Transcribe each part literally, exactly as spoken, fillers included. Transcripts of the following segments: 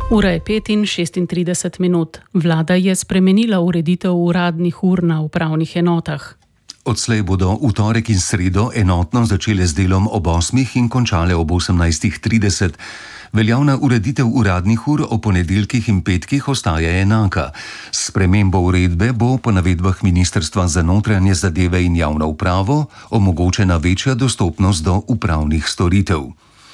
Ura je pet in šestintrideset minut. Vlada je spremenila ureditev uradnih ur na upravnih enotah. Odslej bodo v torek in sredo enotno začele z delom ob osmih in končale ob osemnajstih trideset. Veljavna ureditev uradnih ur o ponedeljkih in petkih ostaja enaka. S spremembo uredbe bo po navedbah Ministrstva za notranje zadeve in javno upravo omogočena večja dostopnost do upravnih storitev.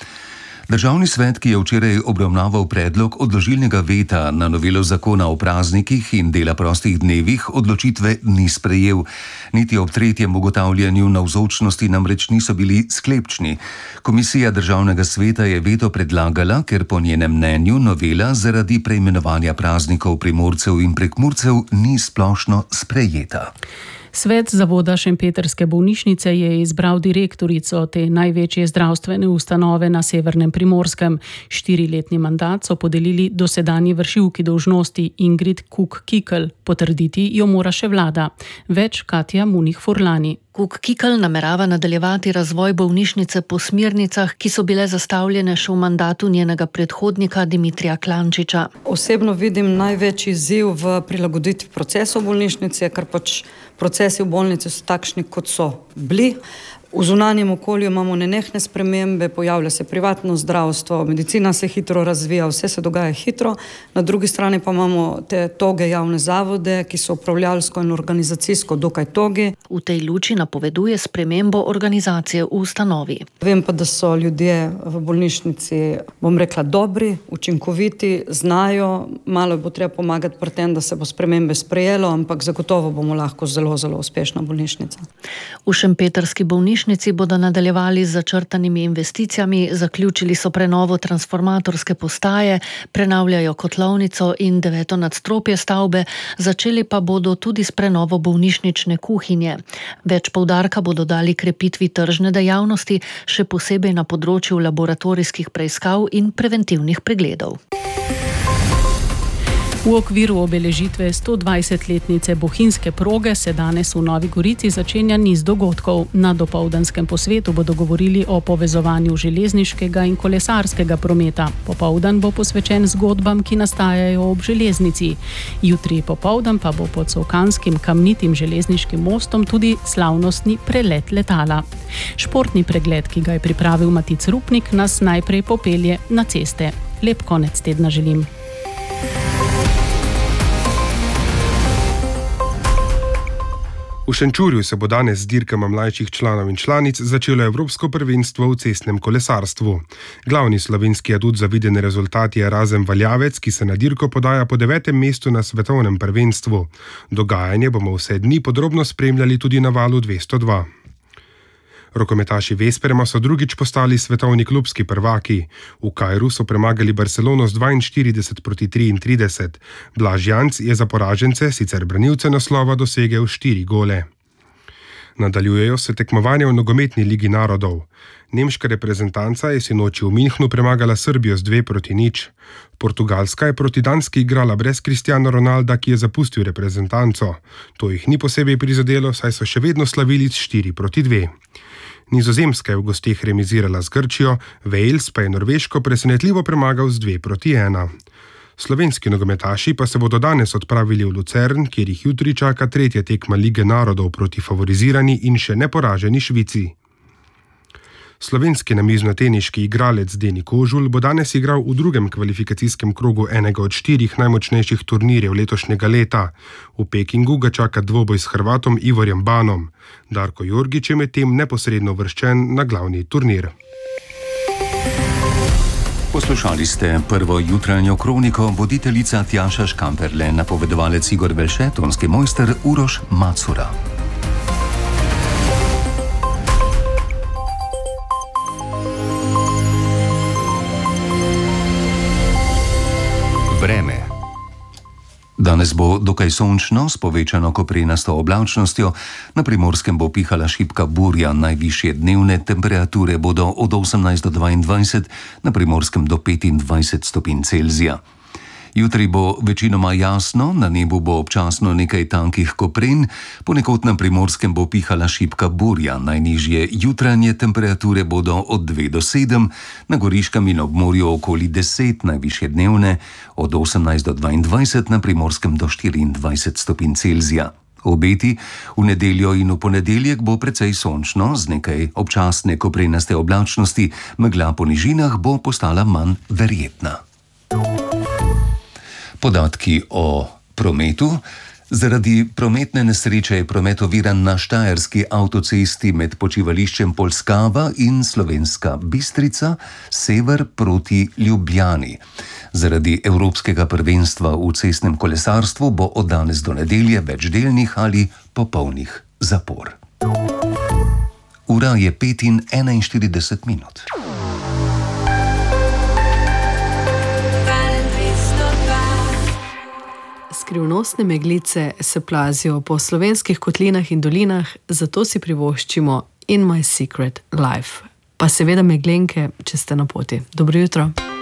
Državni svet, ki je včeraj obravnaval predlog odložilnega veta na novelo zakona o praznikih in dela prostih dnevih, odločitve ni sprejel. Niti ob tretjem ugotavljanju navzočnosti namreč niso bili sklepčni. Komisija državnega sveta je veto predlagala, ker po njenem mnenju novela zaradi preimenovanja praznikov Primorcev in Prekmurcev ni splošno sprejeta. Svet zavoda Šempetrske bolnišnice je izbral direktorico te največje zdravstvene ustanove na severnem Primorskem. Štiriletni mandat so podelili dosedanji vršilki dolžnosti Ingrid Kuk-Kikl. Potrditi jo mora še vlada. Več Katja Munih-Furlani. Kuk-Kikl namerava nadaljevati razvoj bolnišnice po smernicah, ki so bile zastavljene še v mandatu njenega predhodnika Dimitrija Klančiča. Osebno vidim največji izziv v prilagoditvi procesov bolnišnice, ker pač procesi v bolnici so takšni, kot so bili. V zunanjem okolju imamo nenehne spremembe, pojavlja se privatno zdravstvo, medicina se hitro razvija, vse se dogaja hitro. Na drugi strani pa imamo te toge javne zavode, ki so upravljalsko in organizacijsko dokaj togi. V tej luči napoveduje spremembo organizacije v ustanovi. Vem pa, da so ljudje v bolnišnici, bom rekla, dobri, učinkoviti, znajo. Malo bo treba pomagati pri tem, da se bo spremembe sprejelo, ampak zagotovo bomo lahko zelo, zelo uspešna bolnišnica. V šempetrski bolnišnici bodo nadaljevali z začrtanimi investicijami, zaključili so prenovo transformatorske postaje, prenavljajo kotlovnico in deveto nadstropje stavbe, začeli pa bodo tudi s prenovo bolnišnične kuhinje. Več poudarka bodo dali krepitvi tržne dejavnosti, še posebej na področju laboratorijskih preiskav in preventivnih pregledov. V okviru obeležitve stodvajsetletnice bohinjske proge se danes v Novi Gorici začenja niz dogodkov. Na dopoldanskem posvetu bodo govorili o povezovanju železniškega in kolesarskega prometa. Popoldan bo posvečen zgodbam, ki nastajajo ob železnici. Jutri popoldan pa bo pod Solkanskim kamnitim železniškim mostom tudi slavnostni prelet letala. Športni pregled, ki ga je pripravil Matic Rupnik, nas najprej popelje na ceste. Lep konec tedna želim. V Šenčurju se bo danes z dirkama mlajših članov in članic začelo Evropsko prvenstvo v cestnem kolesarstvu. Glavni slovenski adut za videne rezultati je Erazem Valjavec, ki se na dirko podaja po devetem mestu na svetovnem prvenstvu. Dogajanje bomo vse dni podrobno spremljali tudi na valu dvesto dva. Rokometaši Vesprema so drugič postali svetovni klubski prvaki. V Kairu so premagali Barcelono z dvainštirideset proti triintrideset. Blaž Janc je za poražence, sicer branilce naslova, dosegel štiri gole. Nadaljujejo se tekmovanja v nogometni ligi narodov. Nemška reprezentanca je sinoči v Minhnu premagala Srbijo z dve proti nič. Portugalska je proti Danski igrala brez Cristiano Ronalda, ki je zapustil reprezentanco. To jih ni posebej prizadelo, saj so še vedno slavili s štiri proti dve. Nizozemska je v gosteh remizirala z Grčijo, Wales pa je Norveško presenetljivo premagal z dve proti ena. Slovenski nogometaši pa se bodo danes odpravili v Lucern, kjer jih jutri čaka tretja tekma Lige narodov proti favorizirani in še neporaženi Švici. Slovenski namiznoteniški igralec Deni Kožul bo danes igral v drugem kvalifikacijskem krogu enega od štirih najmočnejših turnirjev letošnjega leta. V Pekingu ga čaka dvoboj s Hrvatom Ivorjem Banom. Darko Jorgič je medtem neposredno uvrščen na glavni turnir. Poslušali ste prvo jutranjo kroniko, voditeljica Tjaša Škamperle, napovedovalec Igor Belše, tonski mojster Uroš Macura. Vreme. Danes bo dokaj sončno, s povečano koprenasto oblačnostjo. Na Primorskem bo pihala šibka burja, najvišje dnevne temperature bodo od osemnajst do dvaindvajset, na Primorskem do petindvajset stopinj Celzija. Jutri bo večinoma jasno, na nebu bo občasno nekaj tankih kopren, ponekod na Primorskem bo pihala šibka burja, najnižje jutranje temperature bodo od dve do sedem, na Goriškem in ob morju okoli deset, najvišje dnevne od osemnajst do dvaindvajset, na Primorskem do štiriindvajset stopinj Celzija. Obeti v nedeljo in v ponedeljek bo precej sončno, z nekaj občasne koprenaste oblačnosti, megla po nižinah bo postala manj verjetna. Podatki o prometu. Zaradi prometne nesreče je promet oviran na štajerski avtocesti med počivališčem Polskava in Slovenska Bistrica, sever proti Ljubljani. Zaradi evropskega prvenstva v cestnem kolesarstvu bo od danes do nedelje več delnih ali popolnih zapor. Ura je pet in enainštirideset minut. Skrivnostne meglice se plazijo po slovenskih kotlinah in dolinah, zato si privoščimo In My Secret Life. Pa seveda meglenke, če ste na poti. Dobro jutro.